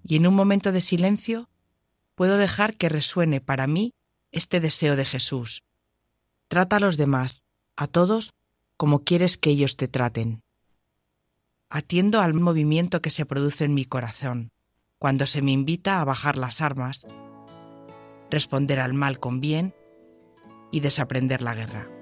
y en un momento de silencio puedo dejar que resuene para mí este deseo de Jesús. Trata a los demás, a todos, como quieres que ellos te traten. Atiendo al movimiento que se produce en mi corazón cuando se me invita a bajar las armas, responder al mal con bien y desaprender la guerra.